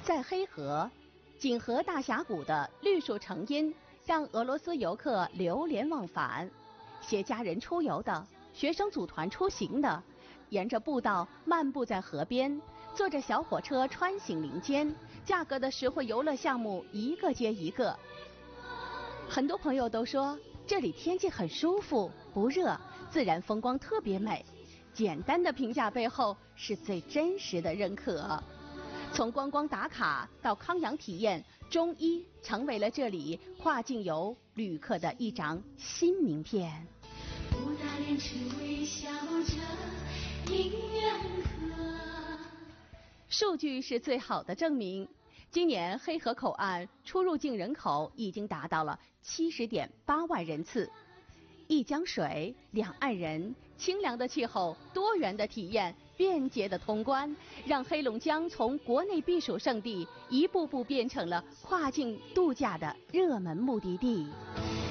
在黑河，锦河大峡谷的绿树成荫，让俄罗斯游客流连忘返。携家人出游的，学生组团出行的，沿着步道漫步在河边，坐着小火车穿行林间，价格的实惠游乐项目一个接一个。很多朋友都说这里天气很舒服，不热，自然风光特别美。简单的评价背后是最真实的认可。从观光打卡到康养体验，中医成为了这里跨境游旅客的一张新名片。 不打脸只微笑着迎阳河。 数据是最好的证明。今年黑河口岸出入境人口已经达到了70.8万人次。一江水，两岸人，清凉的气候，多元的体验，便捷的通关，让黑龙江从国内避暑胜地一步步变成了跨境度假的热门目的地。